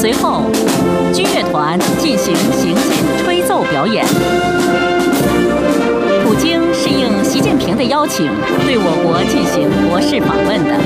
随后，军乐团进行行进吹奏表演。普京是应习近平的邀请，对我国进行国事访问的。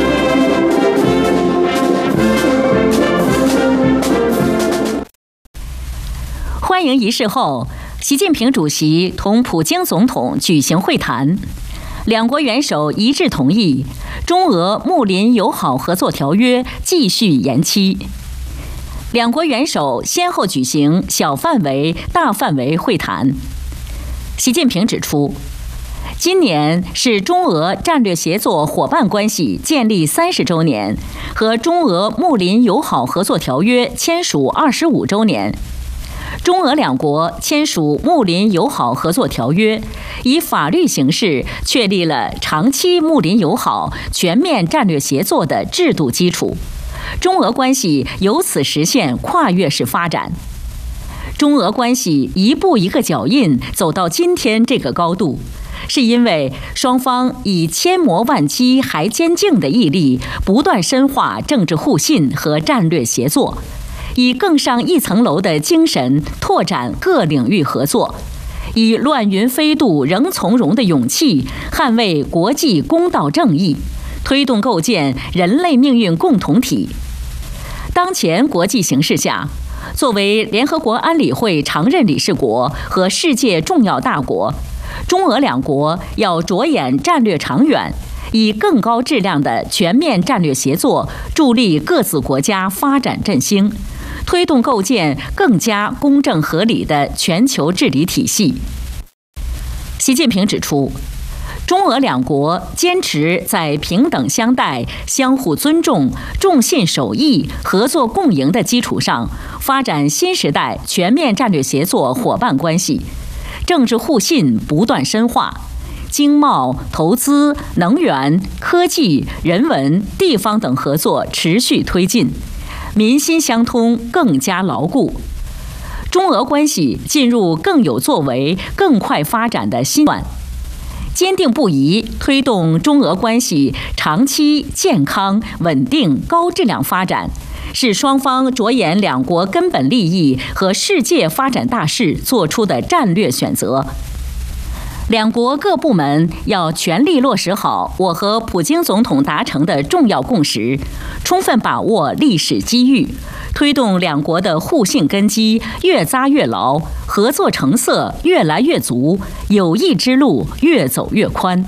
欢迎仪式后，习近平主席同普京总统举行会谈，两国元首一致同意中俄睦邻友好合作条约继续延期。两国元首先后举行小范围、大范围会谈。习近平指出，今年是中俄战略协作伙伴关系建立30周年和中俄睦邻友好合作条约签署25周年。中俄两国签署睦邻友好合作条约，以法律形式确立了长期睦邻友好、全面战略协作的制度基础，中俄关系由此实现跨越式发展。中俄关系一步一个脚印走到今天这个高度，是因为双方以千磨万击还坚劲的毅力，不断深化政治互信和战略协作，以更上一层楼的精神拓展各领域合作，以乱云飞渡仍从容的勇气捍卫国际公道正义，推动构建人类命运共同体。当前国际形势下，作为联合国安理会常任理事国和世界重要大国，中俄两国要着眼战略长远，以更高质量的全面战略协作助力各自国家发展振兴，推动构建更加公正合理的全球治理体系。习近平指出，中俄两国坚持在平等相待、相互尊重、重信守义、合作共赢的基础上，发展新时代全面战略协作伙伴关系，政治互信不断深化，经贸、投资、能源、科技、人文、地方等合作持续推进，民心相通更加牢固。中俄关系进入更有作为、更快发展的新段，坚定不移推动中俄关系长期健康、稳定、高质量发展，是双方着眼两国根本利益和世界发展大势做出的战略选择。两国各部门要全力落实好我和普京总统达成的重要共识，充分把握历史机遇，推动两国的互信根基越扎越牢，合作成色越来越足，友谊之路越走越宽。